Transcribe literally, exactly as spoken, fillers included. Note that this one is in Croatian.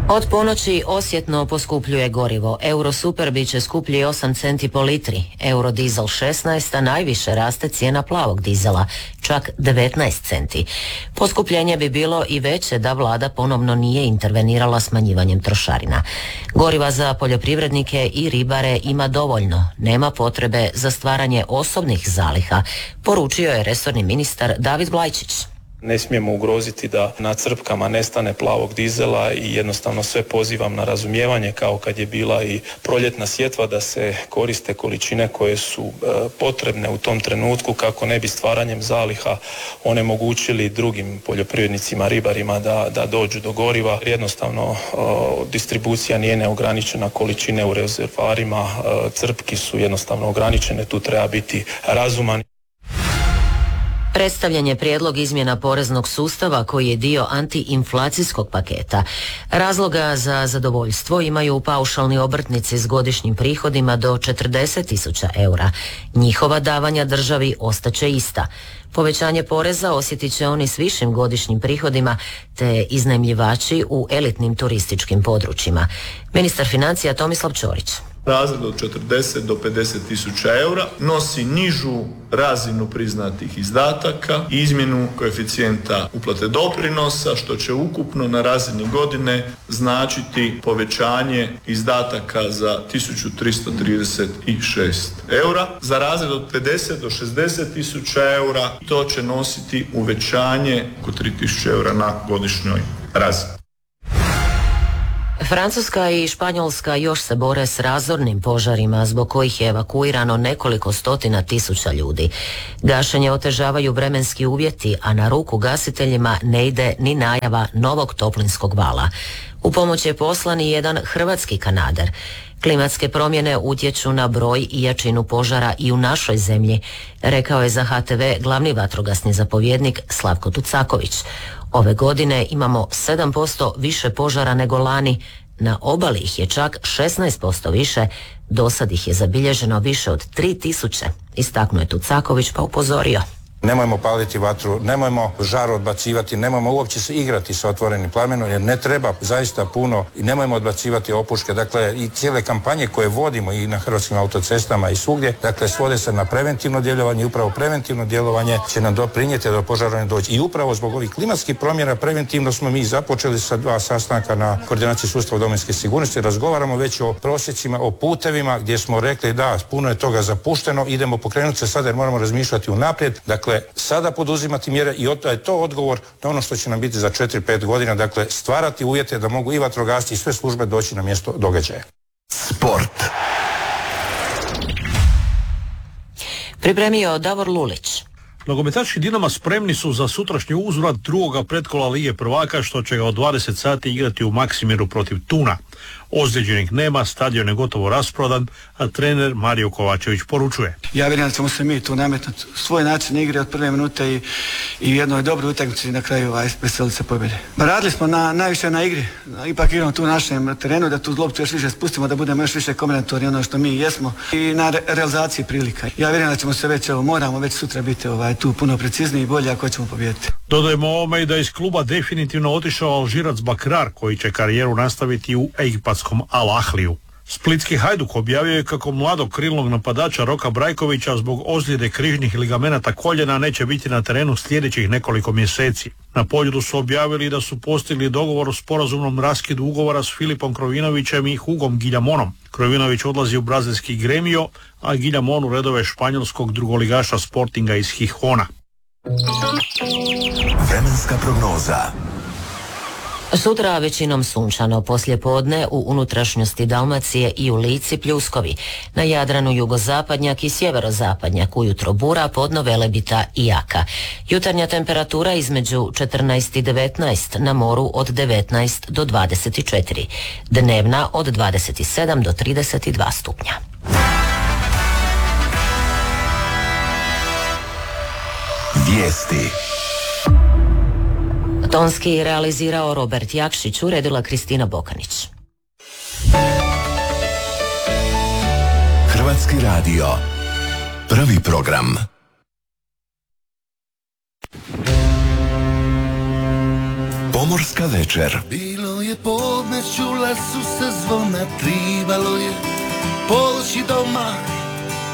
Od ponoći osjetno poskupljuje gorivo. Euro super bit će skuplji osam centi po litri, euro dizel šesnaest, a najviše raste cijena plavog dizela, čak devetnaest centi. Poskupljenje bi bilo i veće da vlada ponovno nije intervenirala smanjivanjem trošarina. Goriva za poljoprivrednike i ribare ima dovoljno, nema potrebe za stvaranje osobnih zaliha, poručio je resorni ministar David Blajčić. Ne smijemo ugroziti da na crpkama nestane plavog dizela i jednostavno sve pozivam na razumijevanje kao kad je bila i proljetna sjetva da se koriste količine koje su e, potrebne u tom trenutku kako ne bi stvaranjem zaliha onemogućili drugim poljoprivrednicima, ribarima da, da dođu do goriva. Jednostavno e, distribucija nije neograničena, količine u rezervoarima, e, crpki su jednostavno ograničene, tu treba biti razuman. Predstavljen je prijedlog izmjena poreznog sustava koji je dio antiinflacijskog paketa. Razloga za zadovoljstvo imaju paušalni obrtnici s godišnjim prihodima do četrdeset tisuća eura. Njihova davanja državi ostaće ista. Povećanje poreza osjetit će oni s višim godišnjim prihodima te iznajmljivači u elitnim turističkim područjima. Ministar financija Tomislav Ćorić. Razred od četrdeset do pedeset tisuća eura nosi nižu razinu priznatih izdataka i izmjenu koeficijenta uplate doprinosa, što će ukupno na razini godine značiti povećanje izdataka za tisuću tristo trideset šest eura. Za razred od pedeset do šezdeset tisuća eura to će nositi uvećanje oko tri tisuće eura na godišnjoj razini. Francuska i Španjolska još se bore s razornim požarima zbog kojih je evakuirano nekoliko stotina tisuća ljudi. Gašenje otežavaju vremenski uvjeti, a na ruku gasiteljima ne ide ni najava novog toplinskog vala. U pomoć je poslan i jedan hrvatski kanader. Klimatske promjene utječu na broj i jačinu požara i u našoj zemlji, rekao je za H T V glavni vatrogasni zapovjednik Slavko Tucaković. Ove godine imamo sedam posto više požara nego lani, na obali ih je čak šesnaest posto više, dosad ih je zabilježeno više od tri tisuće, istaknuo je Tucaković pa upozorio. Nemojmo paliti vatru, nemojmo žar odbacivati, nemojmo uopće se igrati sa otvorenim plamenom jer ne treba zaista puno i nemojmo odbacivati opuške. Dakle, i cijele kampanje koje vodimo i na hrvatskim autocestama i svugdje, dakle, svode se na preventivno djelovanje i upravo preventivno djelovanje će nam doprinijeti da požara ne dođe. I upravo zbog ovih klimatskih promjena preventivno smo mi započeli sa dva sastanka na koordinaciji sustava domovinske sigurnosti. Razgovaramo već o prosjecima, o putevima gdje smo rekli da puno je toga zapušteno, idemo pokrenuti se sada jer moramo razmišljati unaprijed. Dakle, sada poduzimati mjere i da je to odgovor na ono što će nam biti za četiri pet godina, dakle stvarati uvjete da mogu i vatrogasci i sve službe doći na mjesto događaja. Sport. Pripremio Davor Lulić. Nogometaši Dinama spremni su za sutrašnji uzvrat drugoga pretkola Lige prvaka, što će ga od dvadeset sati igrati u Maksimiru protiv Tuna. Ozlijeđenih nema, stadion je gotovo rasprodan, a trener Mario Kovačević poručuje. Ja vjerujem da ćemo se mi tu nametnuti svoj način igre od prve minute i, i u jednoj dobroj utakmici na kraju ovaj, veseliti se pobjede. Radili smo na, najviše na igri, ipak igramo tu na našem terenu, da tu loptu još više spustimo, da budemo još više kombinatorni ono što mi jesmo i na re, realizaciji prilika. Ja vjerujem da ćemo se već, evo, moramo već sutra biti ovaj, tu puno precizniji i bolji ako ćemo pobijediti. Dodajmo ovome i da je iz kluba definitivno otišao Alžirac Bakrar, koji će karijeru nastaviti u egipatskom Al Ahliju. Splitski Hajduk objavio je kako mladog krilnog napadača Roka Brajkovića zbog ozljede križnih ligamenata koljena neće biti na terenu sljedećih nekoliko mjeseci. Na Poljudu su objavili da su postigli dogovor o sporazumnom raskidu ugovora s Filipom Krovinovićem i Hugom Giljamonom. Krovinović odlazi u brazilski Gremio, a Giljamon u redove španjolskog drugoligaša Sportinga iz Gijona. Vremenska prognoza. Sutra većinom sunčano, poslijepodne u unutrašnjosti Dalmacije i u Lici pljuskovi. Na Jadranu jugozapadnjak i sjeverozapadnjak, ujutro bura, podno velebita i jaka. Jutarnja temperatura između četrnaest i devetnaest, na moru od devetnaest do dvadeset četiri. Dnevna od dvadeset sedam do trideset dva stupnja. Vijesti. Tonski realizirao Robert Jakšić, uredila Kristina Bokanić. Hrvatski radio. Prvi program. Pomorska večer. Bilo Bilo je podne, čula su se zvona, tribalo je poći doma,